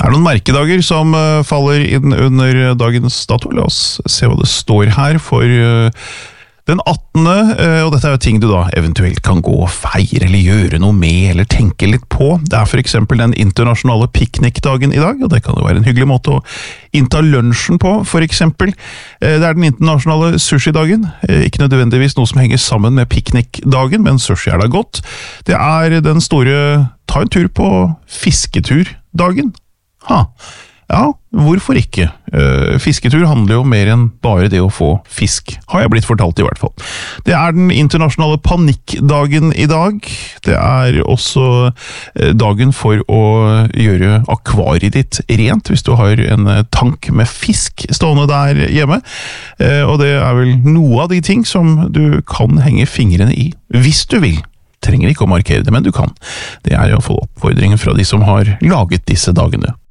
Det noen merkedager som faller inn under dagens dato. La oss se hva det står her for den 18. Og dette jo ting du da eventuelt kan gå og feire eller gjøre noe med eller tenke litt på. Det for eksempel den internasjonale piknikdagen i dag, og det kan jo være en hyggelig måte å innta lunsjen på, for eksempel. Det den internasjonale sushidagen, ikke nødvendigvis noe som henger sammen med piknikdagen, men sushi da godt. Det den store ta en tur på fisketurdagen. Ja, hvorfor ikke? Fisketur handler jo mer enn bare det å få fisk, har jeg blitt fortalt i hvert fall. Det den internasjonale panikkdagen i dag. Det også dagen for å gjøre akvariet ditt rent, hvis du har en tank med fisk stående der hjemme. Og det vel noe av de ting som du kan henge fingrene i, hvis du vil. Trenger ikke å markere det, men du kan. Det jo å få oppfordringen fra de som har laget disse dagene.